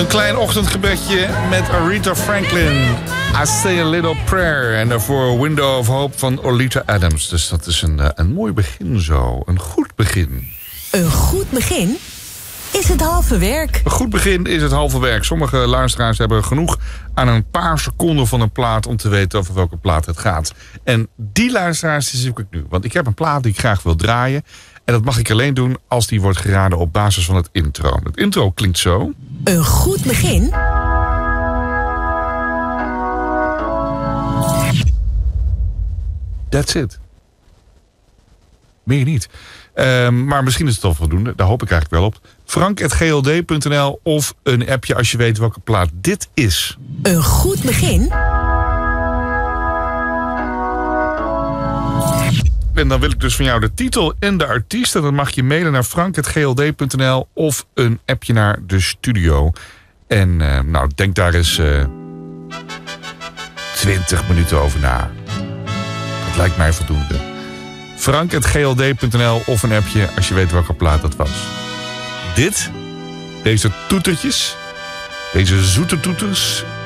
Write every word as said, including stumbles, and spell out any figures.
Een klein ochtendgebedje met Aretha Franklin. I Say a Little Prayer. En daarvoor Window of Hope van Oleta Adams. Dus dat is een, een mooi begin zo. Een goed begin. Een goed begin is het halve werk. Een goed begin is het halve werk. Sommige luisteraars hebben genoeg aan een paar seconden van een plaat om te weten over welke plaat het gaat. En die luisteraars die zoek ik nu. Want ik heb een plaat die ik graag wil draaien. En dat mag ik alleen doen als die wordt geraden op basis van het intro. Het intro klinkt zo. Een goed begin That's it. Meer niet. Uh, maar misschien is het al voldoende. Daar hoop ik eigenlijk wel op. frank at g l d punt n l of een appje als je weet welke plaat dit is. Een goed begin. En dan wil ik dus van jou de titel en de artiest. En dan mag je mailen naar frank at g l d punt n l of een appje naar de studio. En uh, nou, denk daar eens uh, twintig minuten over na. Dat lijkt mij voldoende. frank at g l d punt n l of een appje als je weet welke plaat dat was. Dit, deze toetertjes, deze zoete toeters,